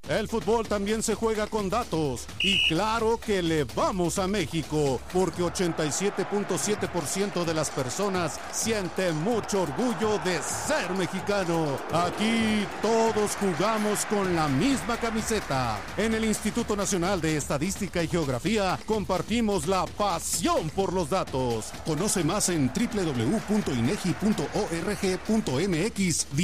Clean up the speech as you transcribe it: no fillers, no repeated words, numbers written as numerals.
El fútbol también se juega con datos y claro que le vamos a México porque 87.7% de las personas siente mucho orgullo de ser mexicano. Aquí todos jugamos con la misma camiseta. En el Instituto Nacional de Estadística y Geografía compartimos la pasión por los datos. Conoce más en www.inegi.org.mx.